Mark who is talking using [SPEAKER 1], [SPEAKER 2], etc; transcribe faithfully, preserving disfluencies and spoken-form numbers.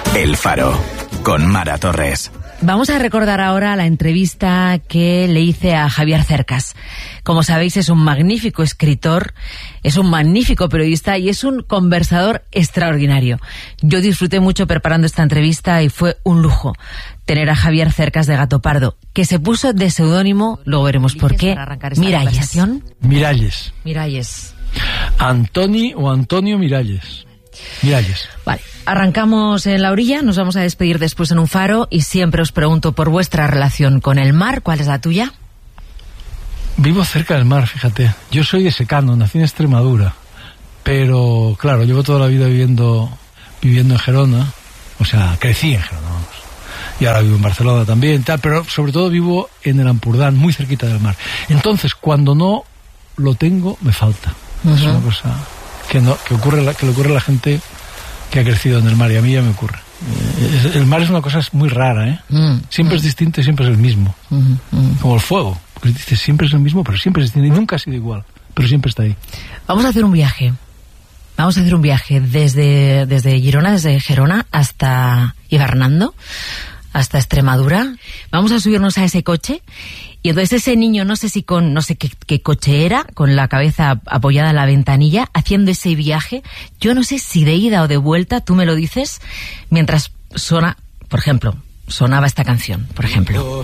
[SPEAKER 1] El Faro, con Mara Torres.
[SPEAKER 2] Vamos a recordar ahora la entrevista que le hice a Javier Cercas. Como sabéis, es un magnífico escritor, es un magnífico periodista y es un conversador extraordinario. Yo disfruté mucho preparando esta entrevista y fue un lujo tener a Javier Cercas de Gato Pardo, que se puso de seudónimo, luego veremos por qué, Miralles.
[SPEAKER 3] Miralles.
[SPEAKER 2] Miralles.
[SPEAKER 3] Antoni o Antonio Miralles. Miralles.
[SPEAKER 2] Vale, arrancamos en la orilla, nos vamos a despedir después en un faro y siempre os pregunto por vuestra relación con el mar. ¿Cuál es la tuya?
[SPEAKER 3] Vivo cerca del mar, fíjate. Yo soy de Secano, nací en Extremadura, pero claro, llevo toda la vida viviendo viviendo en Gerona, o sea, crecí en Gerona, vamos. Y ahora vivo en Barcelona también, tal, pero sobre todo vivo en el Ampurdán, muy cerquita del mar. Entonces, cuando no lo tengo, me falta. Uh-huh. Es una cosa que no que ocurre que le ocurre a la gente que ha crecido en el mar, y a mí ya me ocurre. El mar es una cosa muy rara, ¿eh? Mm, siempre mm. es distinto y siempre es el mismo. Mm, mm. Como el fuego, porque dices siempre es el mismo, pero siempre es distinto y nunca ha sido igual, pero siempre está ahí.
[SPEAKER 2] Vamos a hacer un viaje. Vamos a hacer un viaje desde, desde Girona, desde Gerona hasta Hibernando, hasta Extremadura. Vamos a subirnos a ese coche. Y entonces ese niño, no sé si con, no sé qué, qué coche era, con la cabeza apoyada en la ventanilla, haciendo ese viaje, yo no sé si de ida o de vuelta, tú me lo dices, mientras suena, por ejemplo, sonaba esta canción, por ejemplo.